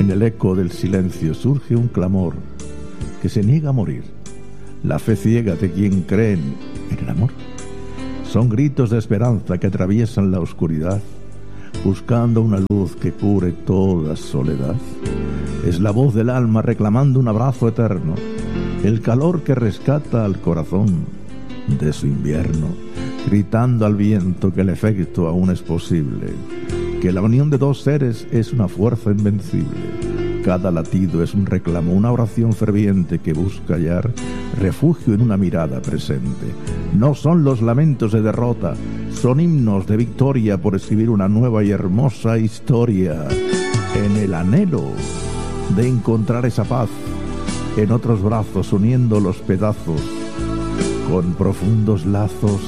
En el eco del silencio surge un clamor que se niega a morir. La fe ciega de quien cree en el amor. Son gritos de esperanza que atraviesan la oscuridad, buscando una luz que cure toda soledad. Es la voz del alma reclamando un abrazo eterno, el calor que rescata al corazón de su invierno, gritando al viento que el efecto aún es posible, que la unión de dos seres es una fuerza invencible. Cada latido es un reclamo, una oración ferviente que busca hallar refugio en una mirada presente. No son los lamentos de derrota, son himnos de victoria por escribir una nueva y hermosa historia. En el anhelo de encontrar esa paz en otros brazos, uniendo los pedazos con profundos lazos.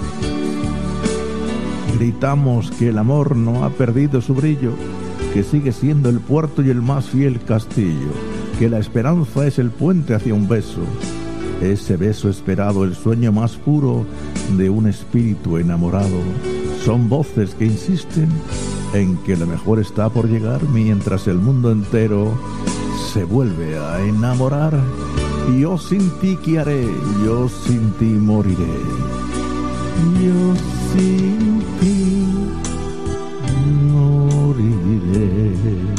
Gritamos que el amor no ha perdido su brillo, que sigue siendo el puerto y el más fiel castillo, que la esperanza es el puente hacia un beso, ese beso esperado, el sueño más puro de un espíritu enamorado. Son voces que insisten en que lo mejor está por llegar mientras el mundo entero se vuelve a enamorar. Yo sin ti, ¿qué haré? Yo sin ti moriré. Yo sin ti moriré.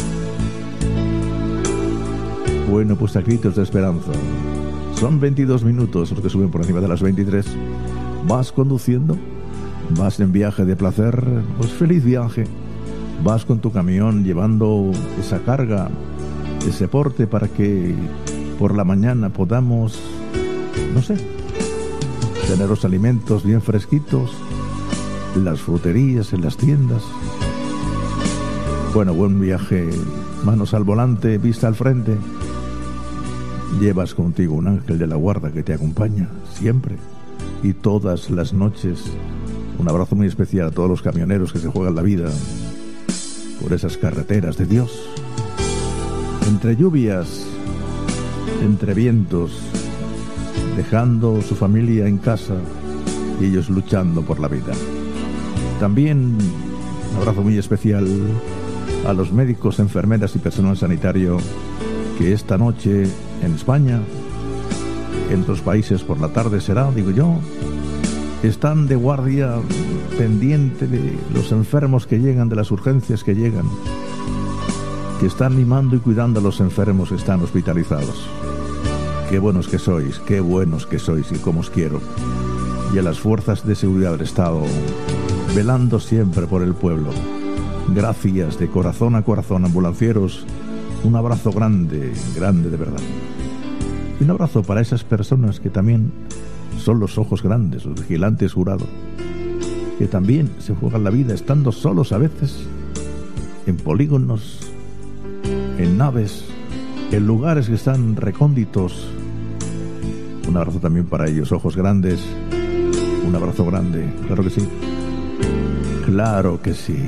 Bueno, pues a gritos de esperanza. Son 22 minutos los que suben por encima de las 23. ¿Vas conduciendo? ¿Vas en viaje de placer? Pues feliz viaje. Vas con tu camión llevando esa carga, ese porte para que por la mañana podamos, no sé, tener los alimentos bien fresquitos, en las fruterías, en las tiendas. Bueno, buen viaje, manos al volante, vista al frente. Llevas contigo un ángel de la guarda que te acompaña siempre y todas las noches. Un abrazo muy especial a todos los camioneros que se juegan la vida por esas carreteras de Dios. Entre lluvias, entre vientos, dejando su familia en casa y ellos luchando por la vida. También un abrazo muy especial a los médicos, enfermeras y personal sanitario que esta noche en España, en otros países por la tarde será, digo yo, están de guardia pendiente de los enfermos que llegan, de las urgencias que llegan, que están mimando y cuidando a los enfermos que están hospitalizados. Qué buenos que sois y cómo os quiero. Y a las fuerzas de seguridad del Estado, velando siempre por el pueblo. Gracias de corazón a corazón, ambulancieros. Un abrazo grande, grande de verdad. Y un abrazo para esas personas que también son los ojos grandes, los vigilantes jurados, que también se juegan la vida estando solos a veces, en polígonos, en naves, en lugares que están recónditos. Un abrazo también para ellos, ojos grandes. Un abrazo grande, claro que sí. Claro que sí.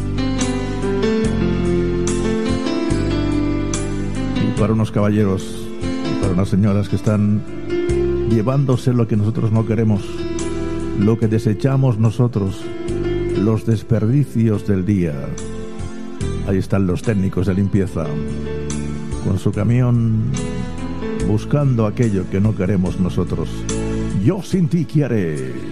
Y para unos caballeros y para unas señoras que están llevándose lo que nosotros no queremos, lo que desechamos nosotros, los desperdicios del día. Ahí están los técnicos de limpieza con su camión buscando aquello que no queremos nosotros. Yo sin ti, ¿qué haré?